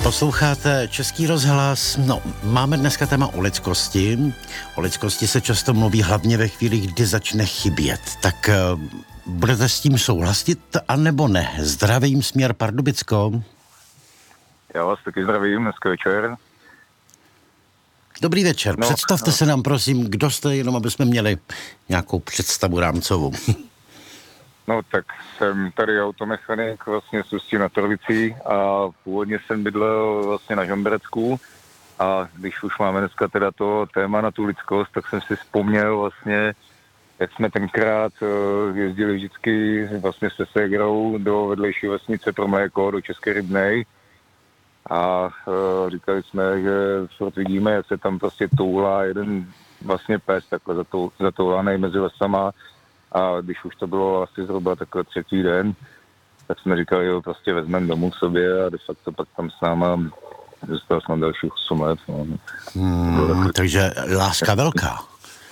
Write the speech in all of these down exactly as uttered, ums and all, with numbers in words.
Posloucháte Český rozhlas. No, máme dneska téma o lidskosti. O lidskosti se často mluví hlavně ve chvíli, kdy začne chybět. Tak uh, budete s tím souhlasit, anebo ne? Zdravím, směr Pardubicko. Já vás taky zdravím, dneska večer. Dobrý večer. No, Představte no. se nám, prosím, kdo jste, jenom aby jsme měli nějakou představu rámcovou. No tak jsem tady automechanik vlastně z Ústí nad Orlicí a původně jsem bydlel vlastně na Žamberecku a když už máme dneska teda to téma na tu lidskost, tak jsem si vzpomněl vlastně, jak jsme tenkrát jezdili vždycky vlastně se ségrou do vedlejší vesnice pro mléko, do České Rybnej a uh, říkali jsme, že furt vidíme, jak se tam prostě toulá jeden vlastně pes takhle zatoulaný mezi lesama. A když už to bylo asi zhruba takový třetí den, tak jsme říkali, jo, prostě vezmeme domů k sobě a de facto pak tam s náma zůstal jsem dalších osm let. No. Hmm, takže láska velká.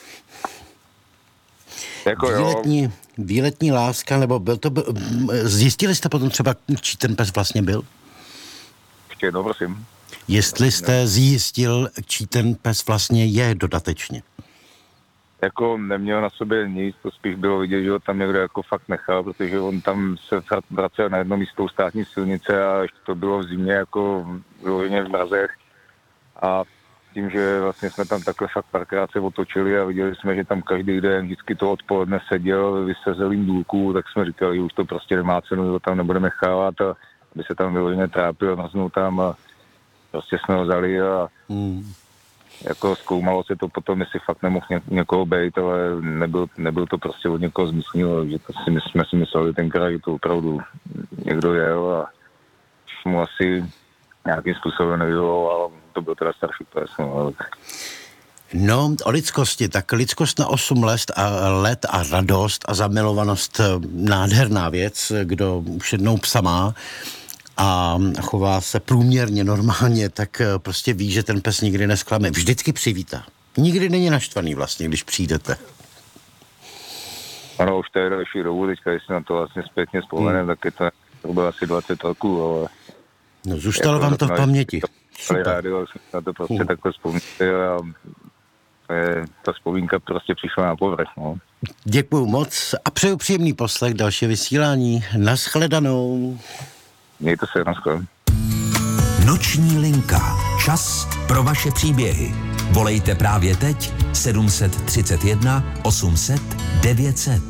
Jako výletní, jo. výletní láska, nebo byl to, byl, zjistili jste potom třeba, čí ten pes vlastně byl? Ještě jednou, prosím. Jestli jste zjistil, čí ten pes vlastně je dodatečně? Jako neměl na sobě nic, to spíš bylo vidět, že ho tam někdo jako fakt nechal, protože on tam se vracel na jedno místo státní silnice a ještě to bylo v zimě jako vyloženě v mrazech. A tím, že vlastně jsme tam takhle fakt párkrát se otočili a viděli jsme, že tam každý den vždycky to odpoledne seděl ve vysezelým důlku, tak jsme říkali, že už to prostě nemá cenu, že ho tam nebudeme chávat a aby se tam vyloženě trápil, naznul tam a prostě jsme ho vzali a hmm. jako zkoumalo se to potom, jestli fakt nemohl ně, někoho bejt, ale nebyl, nebyl to prostě od někoho z místního, že to si, jsme si mysleli tenkrát, že to opravdu někdo jel a mu asi nějakým způsobem nevyvolal, ale to byl teda starší pes. No, ale... no, o lidskosti, tak lidskost na osm let a, let a radost a zamilovanost, nádherná věc, kdo už jednou psa má a chová se průměrně normálně, tak prostě ví, že ten pes nikdy nesklame. Vždycky přivítá. Nikdy není naštvaný vlastně, když přijdete. Ano, už to je další dobu, teďka, jestli na to vlastně zpětně vzpomenem, hmm. tak je to, to bylo asi dvacet roků, ale... No, zůstalo jako vám to v paměti. Super. Rádio, na to prostě hmm. takhle vzpomněli a je, ta vzpomínka prostě přišla na povrch, no. Děkuju moc a přeju příjemný poslech, další vysílání. Naschledanou. Mějte se, naschle. Noční linka. Čas pro vaše příběhy. Volejte právě teď sedm tři jedna osm set devět set.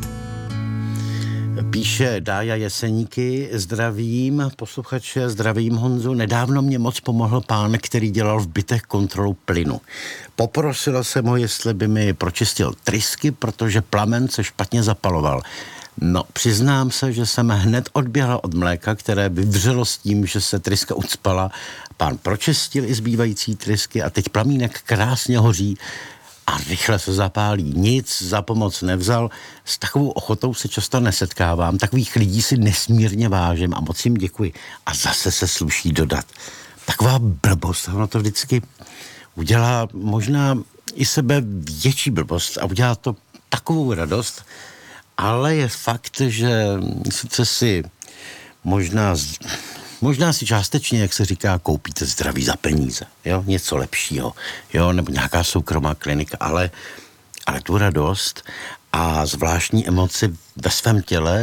Píše Dája Jeseníky, zdravím posluchače, zdravím Honzu. Nedávno mě moc pomohl pán, který dělal v bytech kontrolu plynu. Poprosila jsem ho, jestli by mi pročistil trysky, protože plamen se špatně zapaloval. No, přiznám se, že jsem hned odběhla od mléka, které vyvřelo s tím, že se tryska ucpala. Pán pročistil i zbývající trysky a teď plamínek krásně hoří a rychle se zapálí. Nic za pomoc nevzal. S takovou ochotou se často nesetkávám. Takových lidí si nesmírně vážím a moc jim děkuji. A zase se sluší dodat. Taková blbost, ono to vždycky udělá možná i sebe větší blbost a udělá to takovou radost, ale je fakt, že sice si možná, možná si částečně, jak se říká, koupíte zdraví za peníze, jo, něco lepšího, jo, nebo nějaká soukromá klinika, ale, ale tu radost a zvláštní emoci ve svém těle,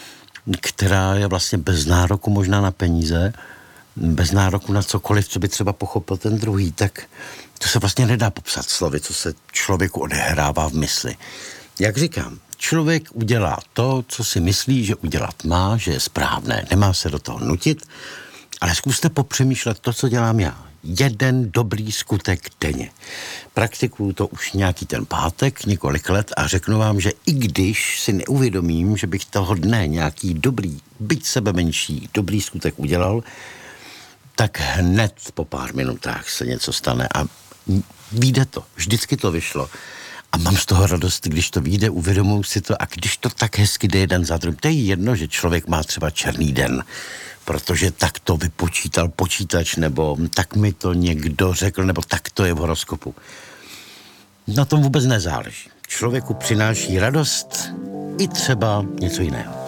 která je vlastně bez nároku možná na peníze, bez nároku na cokoliv, co by třeba pochopil ten druhý, tak to se vlastně nedá popsat slovy, co se člověku odehrává v mysli. Jak říkám, člověk udělá to, co si myslí, že udělat má, že je správné. Nemá se do toho nutit, ale zkuste popřemýšlet to, co dělám já. Jeden dobrý skutek denně. Praktikuju to už nějaký ten pátek, několik let a řeknu vám, že i když si neuvědomím, že bych toho dne nějaký dobrý, byť sebe menší, dobrý skutek udělal, tak hned po pár minutách se něco stane a vyjde to. Vždycky to vyšlo. A mám z toho radost, když to vyjde, uvědomuji si to a když to tak hezky jde jeden za druhým. To je jedno, že člověk má třeba černý den, protože tak to vypočítal počítač, nebo tak mi to někdo řekl, nebo tak to je v horoskopu. Na tom vůbec nezáleží. Člověku přináší radost i třeba něco jiného.